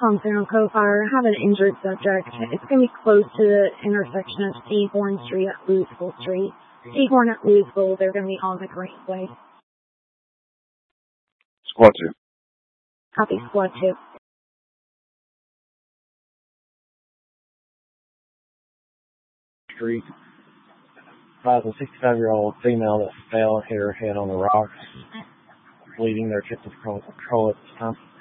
Fontana Co-Fire. Have an injured subject. It's going to be close to the intersection of Acorn Street at Louisville Street. Acorn at Louisville, they're going to be on the Greenway. Squad 2. Copy, Squad 2. Street. 65-year-old female that fell and hit her head on the rocks. Bleeding. They're attempting to control at this time.